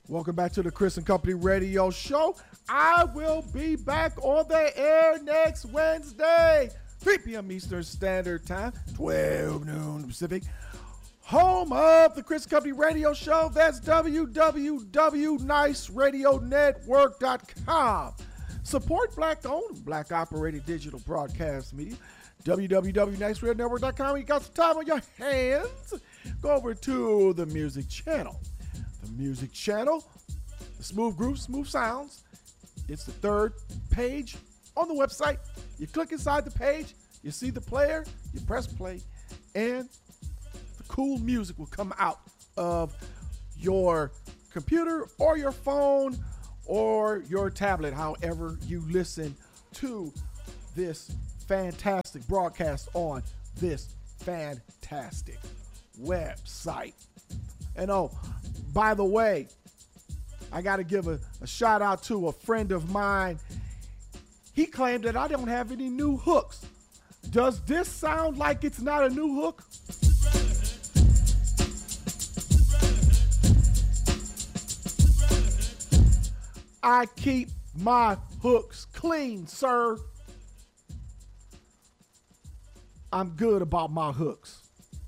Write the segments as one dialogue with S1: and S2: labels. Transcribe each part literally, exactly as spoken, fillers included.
S1: Welcome back to the Chris and Company Radio Show. I will be back on the air next Wednesday, three p.m. Eastern Standard Time, twelve noon Pacific. Home of the Chris and Company Radio Show. That's w w w dot nice radio network dot com. Support black-owned, black-operated digital broadcast media. w w w dot nice radio network dot com. You got some time on your hands? Go over to the music channel. The music channel, the Smooth Grooves, Smooth Sounds. It's the third page on the website. You click inside the page, you see the player, you press play, and the cool music will come out of your computer or your phone or your tablet, however you listen to this fantastic broadcast on this fantastic website. And oh, by the way, I got to give a, a shout out to a friend of mine. He claimed that I don't have any new hooks. Does this sound like it's not a new hook? I keep my hooks clean, sir. I'm good about my hooks.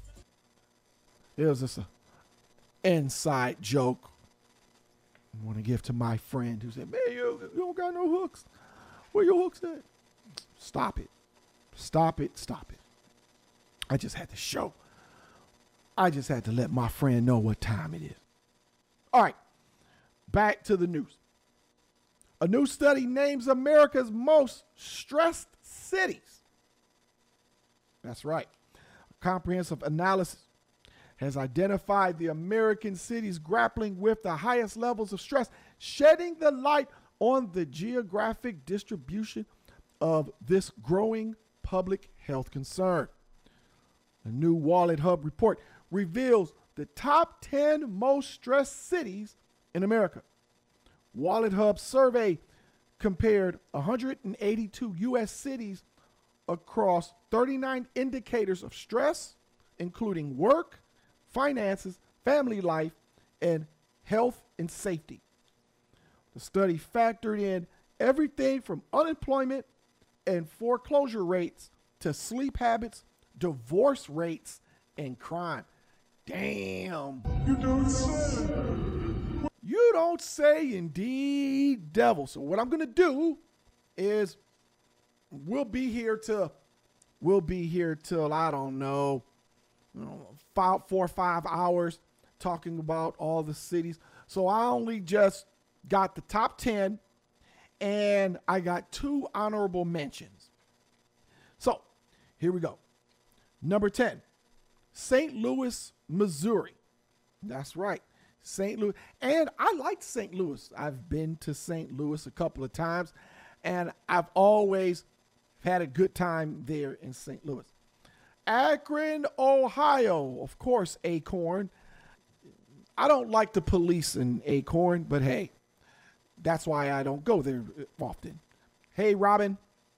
S1: It was just a inside joke I want to give to my friend who said, man, you, you don't got no hooks. Where your hooks at? Stop it. Stop it. Stop it. I just had to show. I just had to let my friend know what time it is. All right. Back to the news. A new study names America's most stressed cities. That's right. A comprehensive analysis has identified the American cities grappling with the highest levels of stress, shedding the light on the geographic distribution of this growing public health concern. A new WalletHub report reveals the top ten most stressed cities in America. WalletHub survey compared one hundred eighty-two U S cities across thirty-nine indicators of stress, including work, finances, family life, and health and safety. The study factored in everything from unemployment and foreclosure rates to sleep habits, divorce rates, and crime. Damn. You don't say. You don't say, indeed, devil. So what I'm going to do is we'll be here till, we'll be here till, I don't know, you know, five, four or five hours talking about all the cities. So I only just got the top ten and I got two honorable mentions. So here we go. Number ten, Saint Louis, Missouri. That's right. Saint Louis. And I like Saint Louis. I've been to Saint Louis a couple of times and I've always had a good time there in Saint Louis. Akron, Ohio, of course, Acorn. I don't like the police in Acorn, but hey, that's why I don't go there often. Hey, Robin.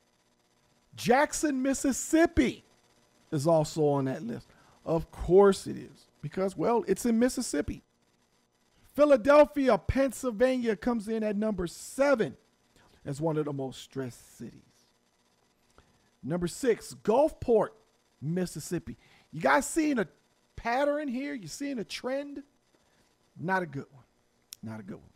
S1: Jackson, Mississippi is also on that list. Of course it is, because, well, it's in Mississippi. Philadelphia, Pennsylvania comes in at number seven as one of the most stressed cities. Number six, Gulfport, Mississippi. You guys seeing a pattern here? You seeing a trend? Not a good one. Not a good one.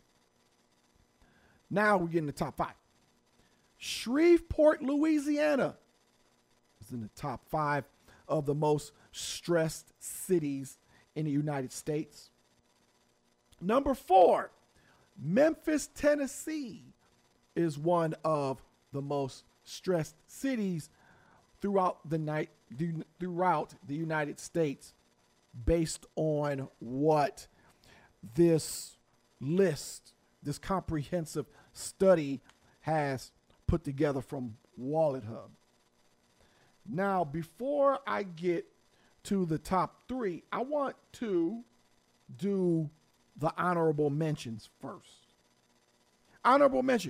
S1: Now we're getting the top five. Shreveport, Louisiana is in the top five of the most stressed cities in the United States. Number four, Memphis, Tennessee is one of the most stressed cities throughout the night, throughout the United States, based on what this list, this comprehensive study has put together from WalletHub. Now, before I get to the top three, I want to do the honorable mentions first. Honorable mention.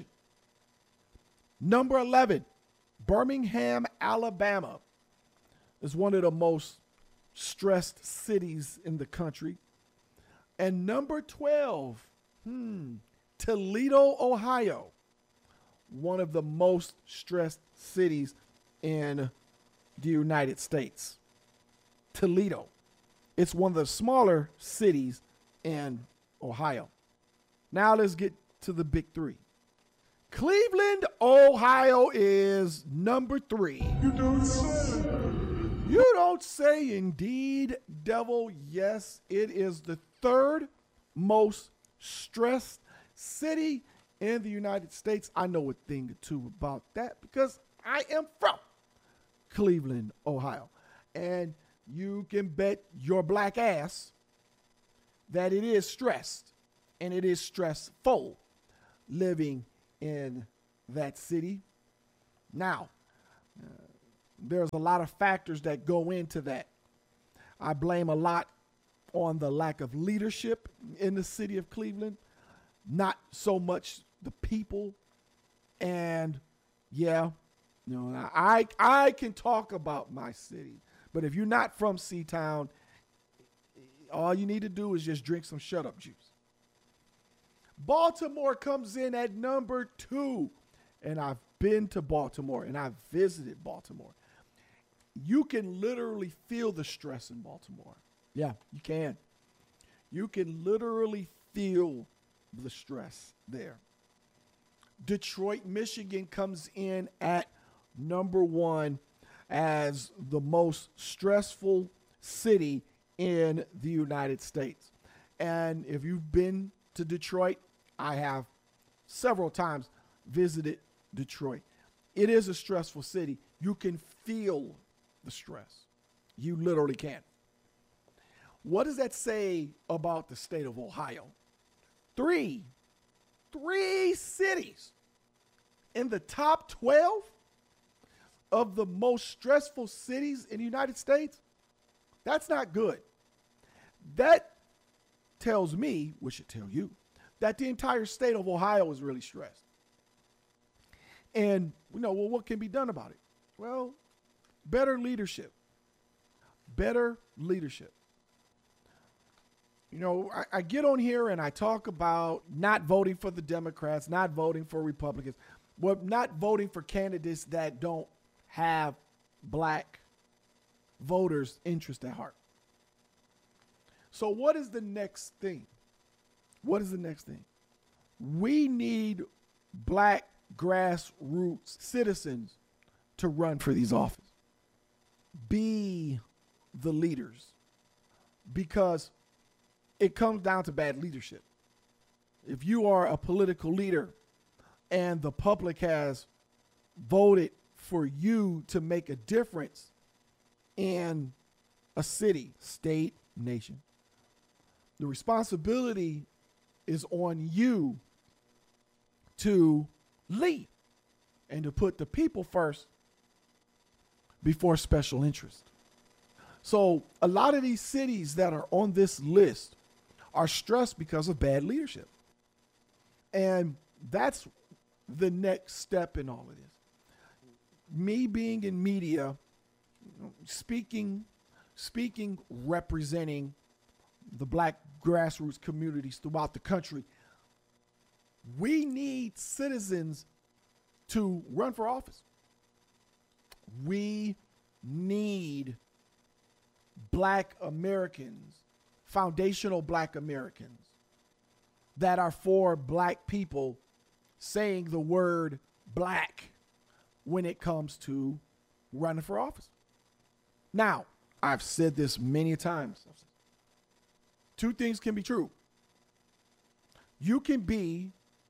S1: Number eleven, Birmingham, Alabama is one of the most stressed cities in the country. And number twelve, Hmm. Toledo, Ohio. One of the most stressed cities in the United States. Toledo. It's one of the smaller cities in Ohio. Now let's get to the big three. Cleveland, Ohio is number three.
S2: You don't say.
S1: You don't say, indeed, devil. Yes, it is the third most stressed city in the United States. I know a thing or two about that because I am from Cleveland, Ohio. And you can bet your black ass that it is stressed and it is stressful living in that city. Now, uh, there's a lot of factors that go into that. I blame a lot on the lack of leadership in the city of Cleveland, not so much the people. And yeah, you know, I I can talk about my city, but if you're not from C-Town, all you need to do is just drink some shut up juice. Baltimore comes in at number two, and I've been to Baltimore and I've visited Baltimore. You can literally feel the stress in Baltimore. Yeah, you can. You can literally feel the stress there. Detroit, Michigan comes in at number one as the most stressful city in the United States. And if you've been to Detroit, I have several times visited Detroit. It is a stressful city. You can feel the stress. You literally can. What does that say about the state of Ohio? Three, three cities in the top twelve of the most stressful cities in the United States? That's not good. That tells me, which should tell you, that the entire state of Ohio is really stressed. And, you know, well, what can be done about it? Well, better leadership. Better leadership. You know, I, I get on here and I talk about not voting for the Democrats, not voting for Republicans, but not voting for candidates that don't have black voters' interest at heart. So what is the next thing? What is the next thing? We need black grassroots citizens to run for these offices. Be the leaders, because it comes down to bad leadership. If you are a political leader and the public has voted for you to make a difference in a city, state, nation, the responsibility is on you to lead and to put the people first before special interest. So a lot of these cities that are on this list are stressed because of bad leadership. And that's the next step in all of this. Me being in media, speaking, speaking, representing the black grassroots communities throughout the country, we need citizens to run for office. We need black Americans, foundational black Americans that are for black people saying the word black when it comes to running for office. Now, I've said this many times. Two things can be true. You can be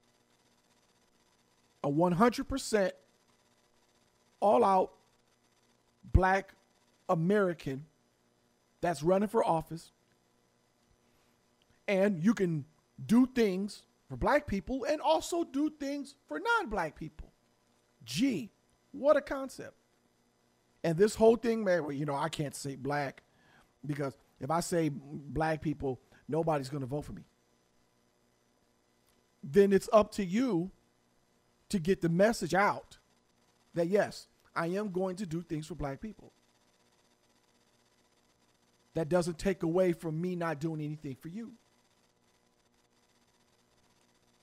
S1: a one hundred percent all-out black American that's running for office, and you can do things for black people and also do things for non-black people. Gee, what a concept. And this whole thing, man, well, you know, I can't say black because if I say black people, nobody's going to vote for me. Then it's up to you to get the message out that, yes, I am going to do things for black people. That doesn't take away from me not doing anything for you.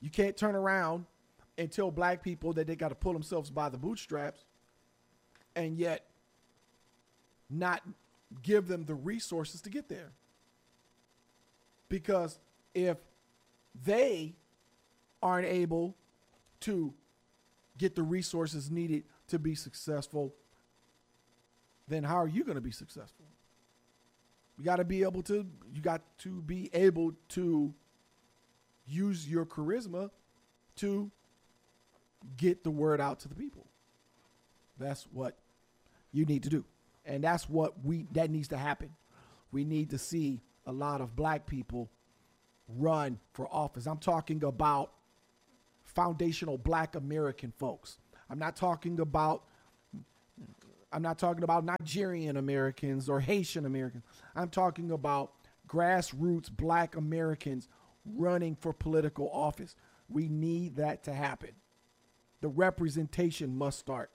S1: You can't turn around and tell black people that they got to pull themselves by the bootstraps and yet not give them the resources to get there. Because if they aren't able to get the resources needed to be successful, then how are you going to be successful? You got to be able to, you got to be able to use your charisma to get the word out to the people. That's what you need to do. And that's what we, that needs to happen. We need to see a lot of black people run for office. I'm talking about foundational black American folks. I'm not talking about, I'm not talking about Nigerian Americans or Haitian Americans. I'm talking about grassroots black Americans running for political office. We need that to happen. The representation must start.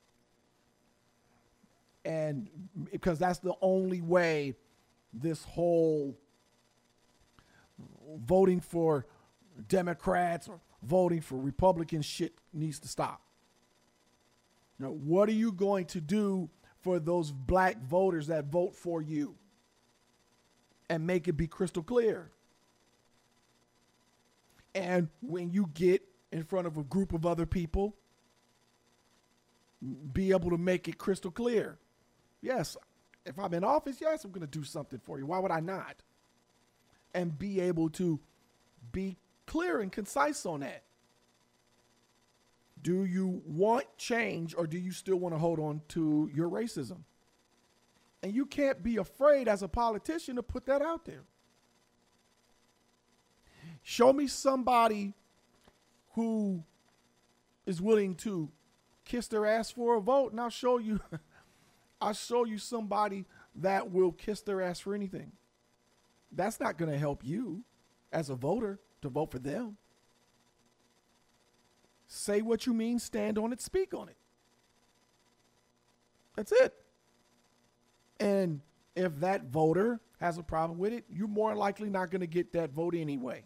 S1: And because that's the only way this whole voting for Democrats or voting for Republicans shit needs to stop. Now, what are you going to do for those black voters that vote for you? And make it be crystal clear. And when you get in front of a group of other people, be able to make it crystal clear. Yes, if I'm in office, yes, I'm going to do something for you. Why would I not? And be able to be clear and concise on that. Do you want change, or do you still want to hold on to your racism? And you can't be afraid as a politician to put that out there. Show me somebody who is willing to kiss their ass for a vote, and I'll show you I'll show you somebody that will kiss their ass for anything. That's not going to help you as a voter to vote for them. Say what you mean, stand on it, speak on it. That's it. And if that voter has a problem with it, you're more likely not going to get that vote anyway.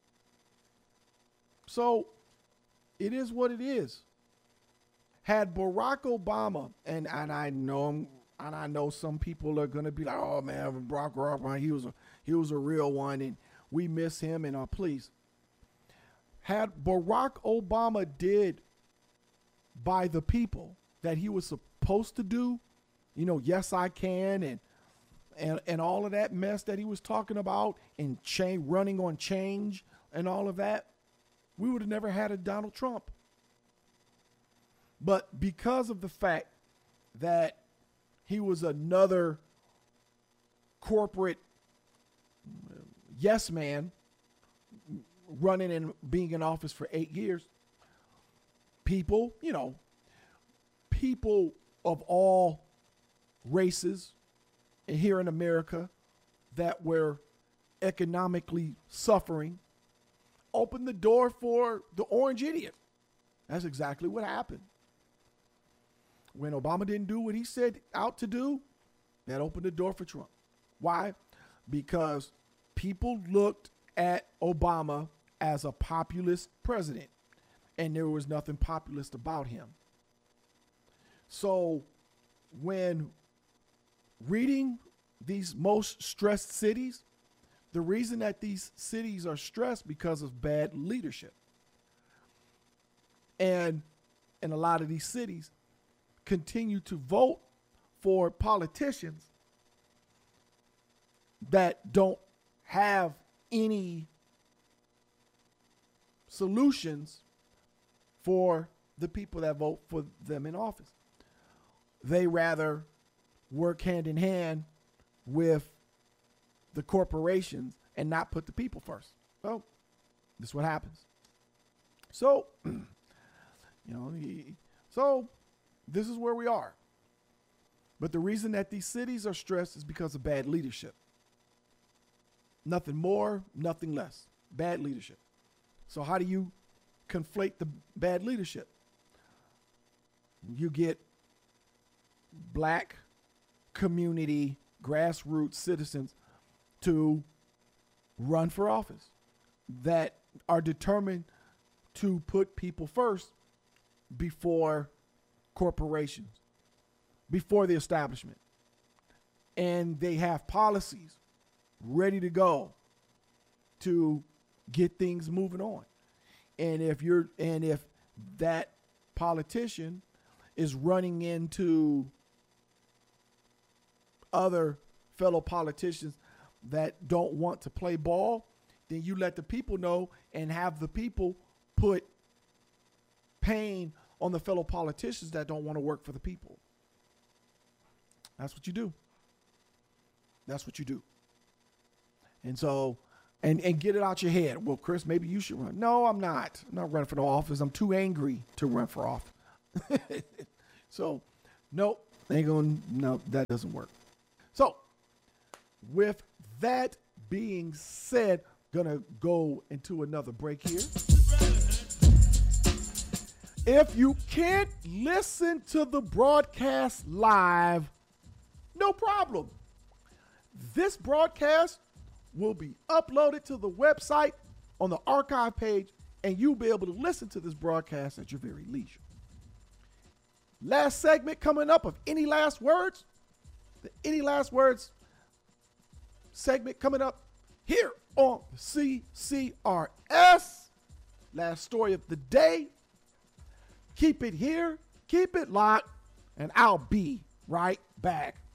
S1: So it is what it is. Had Barack Obama, and, and I know him, and I know some people are going to be like, oh man, Barack Obama, he was a, he was a real one, and we miss him, and uh, please. Had Barack Obama did by the people that he was supposed to do, you know, yes, I can, and and and all of that mess that he was talking about, and change, running on change and all of that, we would have never had a Donald Trump. But because of the fact that he was another corporate yes man running and being in office for eight years, people, you know, people of all races here in America that were economically suffering opened the door for the orange idiot. That's exactly what happened. When Obama didn't do what he said out to do, that opened the door for Trump. Why? Because people looked at Obama as a populist president, and there was nothing populist about him. So when reading these most stressed cities, the reason that these cities are stressed because of bad leadership. And in a lot of these cities, continue to vote for politicians that don't have any solutions for the people that vote for them in office. They rather work hand in hand with the corporations and not put the people first. Well, this is what happens. So, you know, so this is where we are. But the reason that these cities are stressed is because of bad leadership. Nothing more, nothing less. Bad leadership. So how do you conflate the bad leadership? You get black community, grassroots citizens to run for office that are determined to put people first before corporations, before the establishment. And they have policies ready to go to get things moving on. And if you're and if that politician is running into other fellow politicians that don't want to play ball, then you let the people know and have the people put pain on the fellow politicians that don't want to work for the people. That's what you do. That's what you do. And so, and, and get it out your head. Well, Chris, maybe you should run. No, I'm not. I'm not running for the office. I'm too angry to run for office. So, nope, ain't gonna, no, that doesn't work. So, with that being said, gonna go into another break here. If you can't listen to the broadcast live, no problem. This broadcast will be uploaded to the website on the archive page, and you'll be able to listen to this broadcast at your very leisure. Last segment coming up of Any Last Words. The Any Last Words segment coming up here on C C R S. Last story of the day. Keep it here, keep it locked, and I'll be right back.